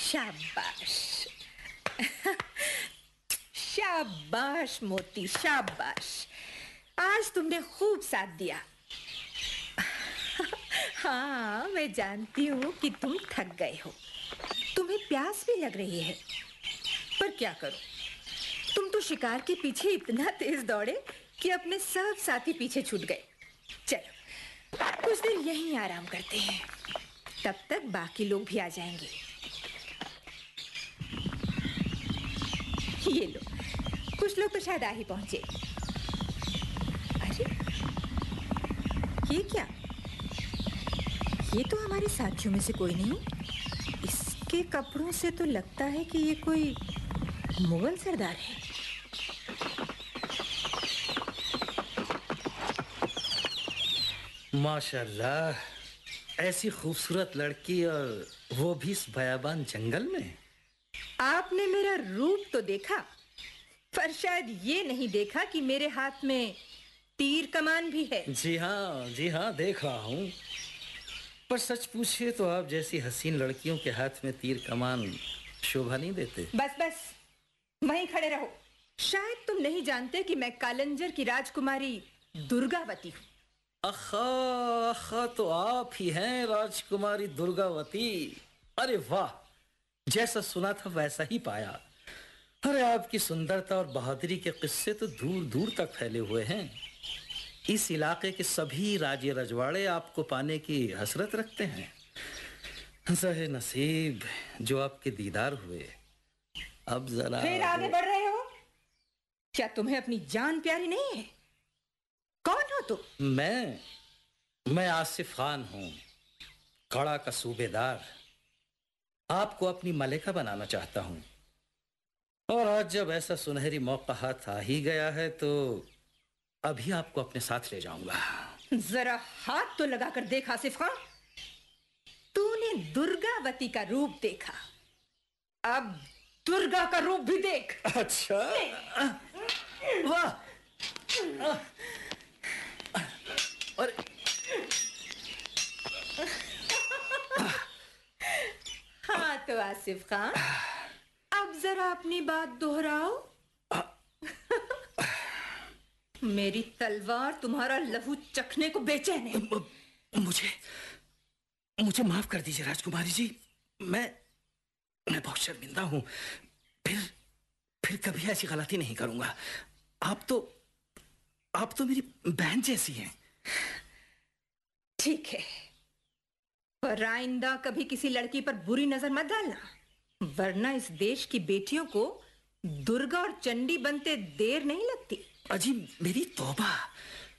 शाबाश। शाबाश मोती, शाबाश। आज तुमने खूब साथ दिया। हाँ, मैं जानती हूँ कि तुम थक गए हो, तुम्हें प्यास भी लग रही है, पर क्या करो, तुम तो शिकार के पीछे इतना तेज दौड़े कि अपने सब साथी पीछे छूट गए। चलो, कुछ देर यहीं आराम करते हैं, तब तक बाकी लोग भी आ जाएंगे। ये लो, कुछ लोग तो शायद आ ही पहुंचे। अरे, ये क्या? ये तो हमारे साथियों में से कोई नहीं। इसके कपड़ों से तो लगता है कि ये कोई मुगल सरदार है। माशाल्लाह, ऐसी खूबसूरत लड़की और वो भी इस बयाबान जंगल में। आपने मेरा रूप तो देखा, पर शायद ये नहीं देखा कि मेरे हाथ में तीर कमान भी है। जी हाँ, देख रहा हूँ। पर सच पूछिए तो आप जैसी हसीन लड़कियों के हाथ में तीर कमान शोभा नहीं देते। बस बस, वहीं खड़े रहो। शायद तुम नहीं जानते कि मैं कालंजर की राजकुमारी दुर्गावती हूँ। अखा तो आप ही हैं राजकुमारी दुर्गावती। अरे वाह, जैसा सुना था वैसा ही पाया। अरे आपकी सुंदरता और बहादुरी के किस्से तो दूर दूर तक फैले हुए हैं। इस इलाके के सभी राजे रजवाड़े आपको पाने की हसरत रखते हैं। ज़हे नसीब जो आपके दीदार हुए। अब जरा फिर आगे बढ़ रहे हो? क्या तुम्हें अपनी जान प्यारी नहीं है? कौन हो तुम? मैं आसिफ खान हूँ, कड़ा का सूबेदार। आपको अपनी मलिका बनाना चाहता हूँ, और आज जब ऐसा सुनहरी मौका हाथ आ ही गया है तो अभी आपको अपने साथ ले जाऊंगा। जरा हाथ तो लगाकर देख आसिफ खान। तूने दुर्गावती का रूप देखा, अब दुर्गा का रूप भी देख। अच्छा, वाह। और हाँ तो आसिफ खान, अब जरा अपनी बात दोहराओ। मेरी तलवार तुम्हारा लहू चखने को बेचैन है। मुझे माफ कर दीजिए राजकुमारी जी। मैं बहुत शर्मिंदा हूँ। फिर कभी ऐसी गलती नहीं करूंगा। आप तो मेरी बहन जैसी हैं। ठीक है, पर आइंदा कभी किसी लड़की पर बुरी नजर मत डालना, वरना इस देश की बेटियों को दुर्गा और चंडी बनते देर नहीं लगती। अजी मेरी तौबा,